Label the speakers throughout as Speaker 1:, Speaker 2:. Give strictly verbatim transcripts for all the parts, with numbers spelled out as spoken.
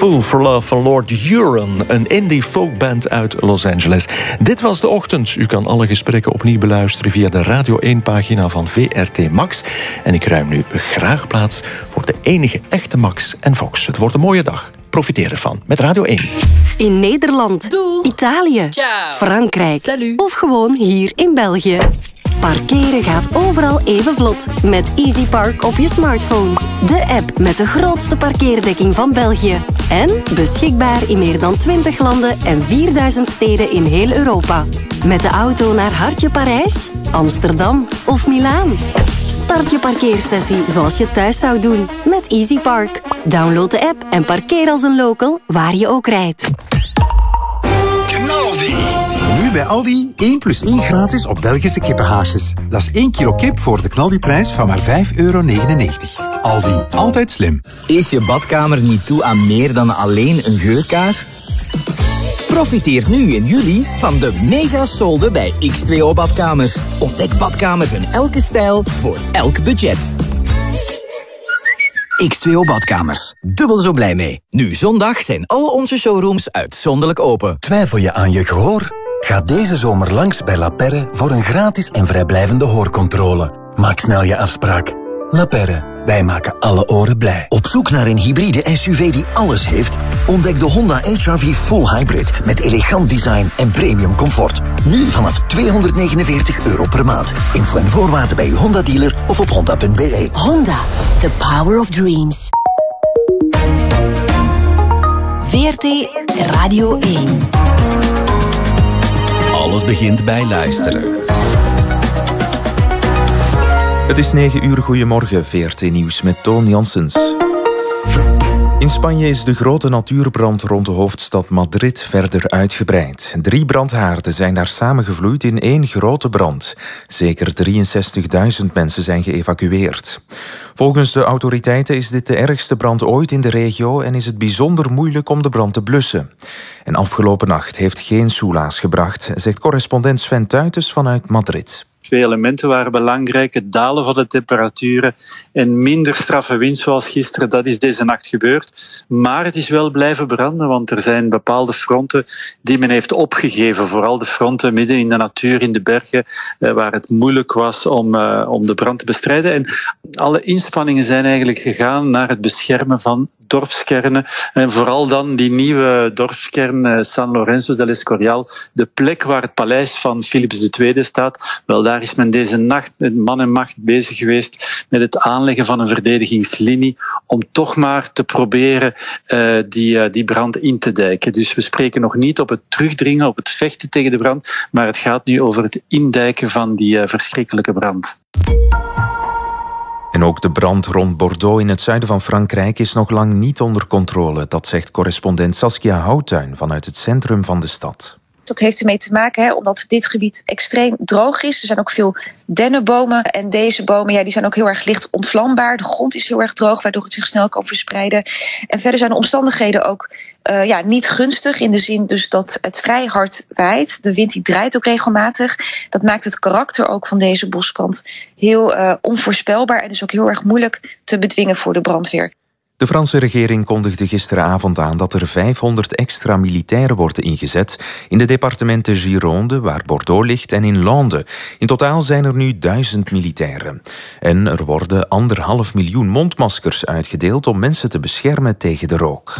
Speaker 1: Fool for Love van Lord Huron, een indie folkband uit Los Angeles. Dit was De Ochtend. U kan alle gesprekken opnieuw beluisteren via de Radio één-pagina van V R T Max. En ik ruim nu graag plaats voor de enige echte Max en Fox. Het wordt een mooie dag. Profiteer ervan met Radio één.
Speaker 2: In Nederland,
Speaker 3: Doei.
Speaker 2: Italië,
Speaker 3: Ciao.
Speaker 2: Frankrijk
Speaker 3: Salut.
Speaker 2: of gewoon hier in België. Parkeren gaat overal even vlot met EasyPark op je smartphone. De app met de grootste parkeerdekking van België. En beschikbaar in meer dan twintig landen en vierduizend steden in heel Europa. Met de auto naar Hartje Parijs, Amsterdam of Milaan. Start je parkeersessie zoals je thuis zou doen met EasyPark. Download de app en parkeer als een local waar je ook rijdt.
Speaker 4: Nu bij Aldi één plus één gratis op Belgische kippenhaasjes. Dat is één kilo kip voor de knaldiprijs van maar vijf euro negenennegentig. Aldi, altijd slim.
Speaker 5: Is je badkamer niet toe aan meer dan alleen een geurkaars? Profiteer nu in juli van de mega-solden bij X twee O Badkamers. Ontdek badkamers in elke stijl voor elk budget. X twee O Badkamers. Dubbel zo blij mee. Nu zondag zijn al onze showrooms uitzonderlijk open.
Speaker 6: Twijfel je aan je gehoor? Ga deze zomer langs bij La Perre voor een gratis en vrijblijvende hoorcontrole. Maak snel je afspraak. La Perre, wij maken alle oren blij.
Speaker 7: Op zoek naar een hybride S U V die alles heeft? Ontdek de Honda H R V Full Hybrid met elegant design en premium comfort. Nu vanaf tweehonderdnegenenveertig euro per maand. Info en voorwaarden bij uw Honda-dealer of op honda punt b e.
Speaker 2: Honda, the power of dreams. V R T Radio één.
Speaker 8: Alles begint bij luisteren.
Speaker 9: Het is negen uur, goedemorgen, V R T Nieuws met Toon Janssens. In Spanje is de grote natuurbrand rond de hoofdstad Madrid verder uitgebreid. Drie brandhaarden zijn daar samengevloeid in één grote brand. Zeker drieënzestigduizend mensen zijn geëvacueerd. Volgens de autoriteiten is dit de ergste brand ooit in de regio en is het bijzonder moeilijk om de brand te blussen. En afgelopen nacht heeft geen soelaas gebracht, zegt correspondent Sven Tuitens vanuit Madrid.
Speaker 10: Twee elementen waren belangrijk. Het dalen van de temperaturen en minder straffe wind zoals gisteren. Dat is deze nacht gebeurd. Maar het is wel blijven branden, want er zijn bepaalde fronten die men heeft opgegeven. Vooral de fronten midden in de natuur, in de bergen, waar het moeilijk was om, uh, om de brand te bestrijden. En alle inspanningen zijn eigenlijk gegaan naar het beschermen van dorpskernen. En vooral dan die nieuwe dorpskern San Lorenzo del Escorial, de plek waar het paleis van Philips de Tweede staat. Wel, daar is men deze nacht met man en macht bezig geweest met het aanleggen van een verdedigingslinie om toch maar te proberen uh, die, uh, die brand in te dijken. Dus we spreken nog niet op het terugdringen, op het vechten tegen de brand, maar het gaat nu over het indijken van die uh, verschrikkelijke brand.
Speaker 9: En ook de brand rond Bordeaux in het zuiden van Frankrijk is nog lang niet onder controle. Dat zegt correspondent Saskia Houttuin vanuit het centrum van de stad.
Speaker 11: Dat heeft ermee te maken, hè, omdat dit gebied extreem droog is. Er zijn ook veel dennenbomen. En deze bomen ja, die zijn ook heel erg licht ontvlambaar. De grond is heel erg droog, waardoor het zich snel kan verspreiden. En verder zijn de omstandigheden ook uh, ja, niet gunstig. In de zin dus dat het vrij hard waait. De wind die draait ook regelmatig. Dat maakt het karakter ook van deze bosbrand heel uh, onvoorspelbaar. En dus ook heel erg moeilijk te bedwingen voor de brandweer.
Speaker 9: De Franse regering kondigde gisteravond aan dat er vijfhonderd extra militairen worden ingezet in de departementen Gironde, waar Bordeaux ligt, en in Landes. In totaal zijn er nu duizend militairen. En er worden anderhalf miljoen mondmaskers uitgedeeld om mensen te beschermen tegen de rook.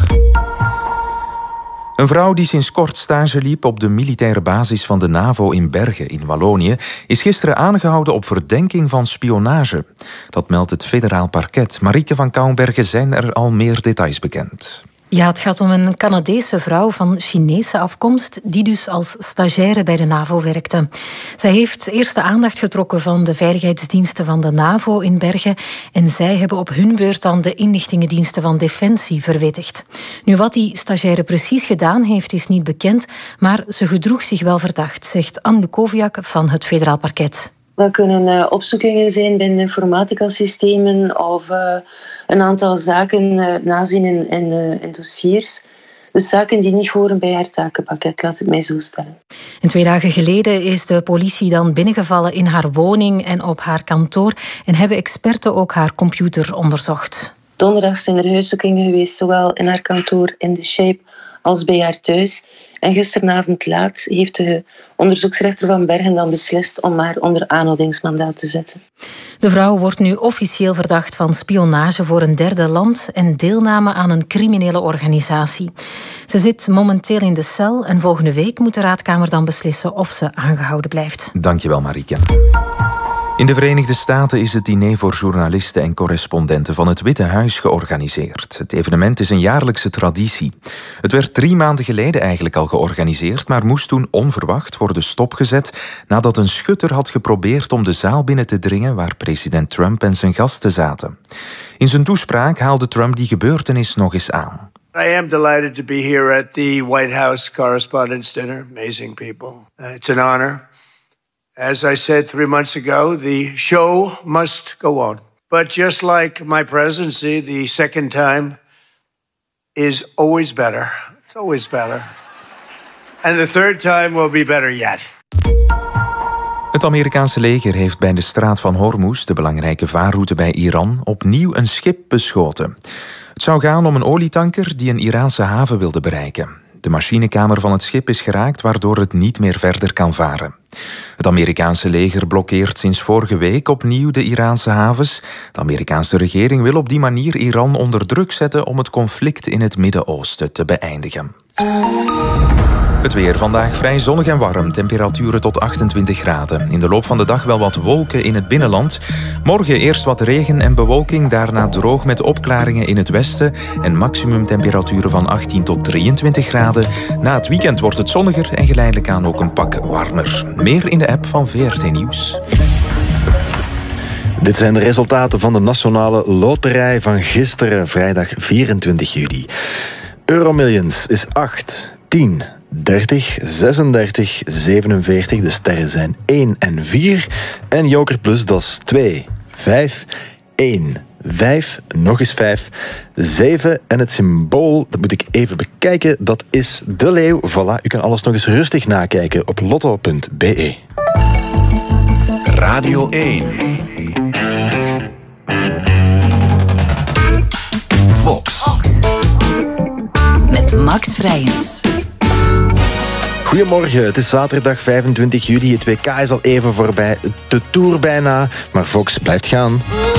Speaker 9: Een vrouw die sinds kort stage liep op de militaire basis van de NAVO in Bergen in Wallonië is gisteren aangehouden op verdenking van spionage. Dat meldt het federaal parket. Marieke van Kouwenbergen, zijn er al meer details bekend?
Speaker 12: Ja, het gaat om een Canadese vrouw van Chinese afkomst die dus als stagiaire bij de NAVO werkte. Zij heeft eerst de aandacht getrokken van de veiligheidsdiensten van de NAVO in Bergen en zij hebben op hun beurt dan de inlichtingendiensten van Defensie verwittigd. Nu, wat die stagiaire precies gedaan heeft is niet bekend, maar ze gedroeg zich wel verdacht, zegt Anne Lukoviak van het federaal parket.
Speaker 13: Dat kunnen uh, opzoekingen zijn binnen informatica-systemen of uh, een aantal zaken uh, nazien in, in, uh, in dossiers. Dus zaken die niet horen bij haar takenpakket, laat het mij zo stellen.
Speaker 12: En twee dagen geleden is de politie dan binnengevallen in haar woning en op haar kantoor en hebben experten ook haar computer onderzocht.
Speaker 13: Donderdag zijn er huiszoekingen geweest, zowel in haar kantoor in The Shape als bij haar thuis. En gisteravond laat heeft de onderzoeksrechter van Bergen dan beslist om haar onder aanhoudingsmandaat te zetten.
Speaker 12: De vrouw wordt nu officieel verdacht van spionage voor een derde land en deelname aan een criminele organisatie. Ze zit momenteel in de cel en volgende week moet de raadkamer dan beslissen of ze aangehouden blijft.
Speaker 9: Dankjewel, Marieke. In de Verenigde Staten is het diner voor journalisten en correspondenten van het Witte Huis georganiseerd. Het evenement is een jaarlijkse traditie. Het werd drie maanden geleden eigenlijk al georganiseerd, maar moest toen onverwacht worden stopgezet nadat een schutter had geprobeerd om de zaal binnen te dringen waar president Trump en zijn gasten zaten. In zijn toespraak haalde Trump die gebeurtenis nog eens aan.
Speaker 3: I am delighted to be here at the White House Correspondents' Dinner. Amazing people. Uh, it's an honor. As I said three months ago, the show must go on. But just like my presidency, the second time is always better. It's always better. And the third time will be better yet.
Speaker 9: Het Amerikaanse leger heeft bij de straat van Hormuz, de belangrijke vaarroute bij Iran, opnieuw een schip beschoten. Het zou gaan om een olietanker die een Iraanse haven wilde bereiken. De machinekamer van het schip is geraakt, waardoor het niet meer verder kan varen. Het Amerikaanse leger blokkeert sinds vorige week opnieuw de Iraanse havens. De Amerikaanse regering wil op die manier Iran onder druk zetten om het conflict in het Midden-Oosten te beëindigen. Het weer vandaag vrij zonnig en warm. Temperaturen tot achtentwintig graden. In de loop van de dag wel wat wolken in het binnenland. Morgen eerst wat regen en bewolking. Daarna droog met opklaringen in het westen. En maximumtemperaturen van achttien tot drieëntwintig graden. Na het weekend wordt het zonniger en geleidelijk aan ook een pak warmer. Meer in de app van V R T Nieuws.
Speaker 1: Dit zijn de resultaten van de Nationale Loterij van gisteren, vrijdag vierentwintig juli. Euromillions is acht, tien, dertig, zesendertig, zevenenveertig. De sterren zijn één en vier. En Joker Plus, dat is twee, vijf, één, vijf, nog eens vijf, zeven. En het symbool, dat moet ik even bekijken, dat is de leeuw. Voilà, u kan alles nog eens rustig nakijken op lotto punt b e.
Speaker 8: Radio één. Fox.
Speaker 2: Met Max Vrijens.
Speaker 1: Goedemorgen, het is zaterdag vijfentwintig juli. Het W K is al even voorbij, de Tour bijna, maar Fox blijft gaan.